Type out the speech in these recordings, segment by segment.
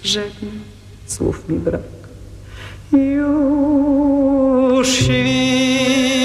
Rzekł, słów mi brak. Już świt.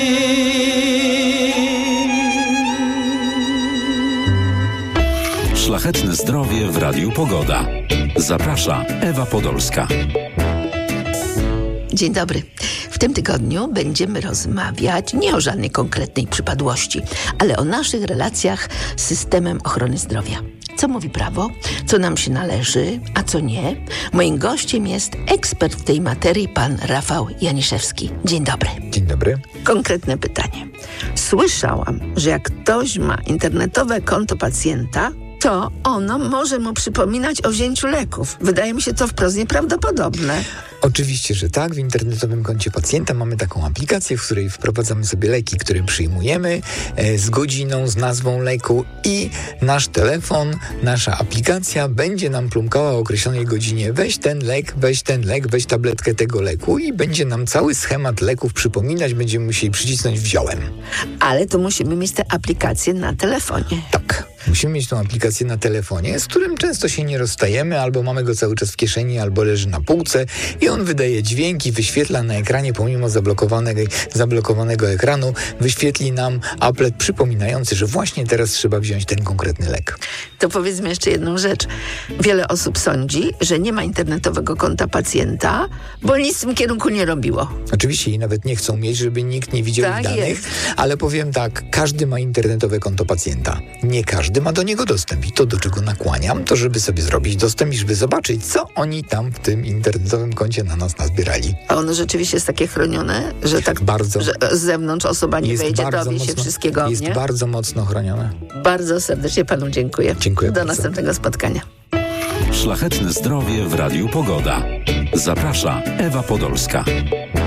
Szlachetne zdrowie w Radiu Pogoda. Zaprasza Ewa Podolska. Dzień dobry. W tym tygodniu będziemy rozmawiać nie o żadnej konkretnej przypadłości, ale o naszych relacjach z systemem ochrony zdrowia. Co mówi prawo, co nam się należy, a co nie. Moim gościem jest ekspert w tej materii, pan Rafał Janiszewski. Dzień dobry. Dzień dobry. Konkretne pytanie. Słyszałam, że jak ktoś ma internetowe konto pacjenta, to ono może mu przypominać o wzięciu leków. Wydaje mi się to wprost nieprawdopodobne. Oczywiście, że tak. W internetowym koncie pacjenta mamy taką aplikację, w której wprowadzamy sobie leki, które przyjmujemy, z godziną, z nazwą leku i nasz telefon, nasza aplikacja będzie nam plumkała o określonej godzinie: weź ten lek, weź tabletkę tego leku, i będzie nam cały schemat leków przypominać. Będziemy musieli przycisnąć wziąłem. Ale to musimy mieć tę aplikację na telefonie. Tak. Musimy mieć tą aplikację na telefonie, z którym często się nie rozstajemy, albo mamy go cały czas w kieszeni, albo leży na półce i on wydaje dźwięki, wyświetla na ekranie, pomimo zablokowanego ekranu, wyświetli nam applet przypominający, że właśnie teraz trzeba wziąć ten konkretny lek. To powiedzmy jeszcze jedną rzecz. Wiele osób sądzi, że nie ma internetowego konta pacjenta, bo nic w tym kierunku nie robiło. Oczywiście i nawet nie chcą mieć, żeby nikt nie widział ich danych, jest. Ale powiem tak, każdy ma internetowe konto pacjenta. Nie każdy ma do niego dostęp i to, do czego nakłaniam, to żeby sobie zrobić dostęp i żeby zobaczyć, co oni tam w tym internetowym koncie na nas nazbierali. A ono rzeczywiście jest takie chronione, że tak bardzo, że z zewnątrz osoba nie wejdzie, dowie się wszystkiego. Jest bardzo mocno chronione. Bardzo serdecznie panu dziękuję. Dziękuję Do bardzo. następnego spotkania. Szlachetne zdrowie w Radiu Pogoda. Zaprasza Ewa Podolska.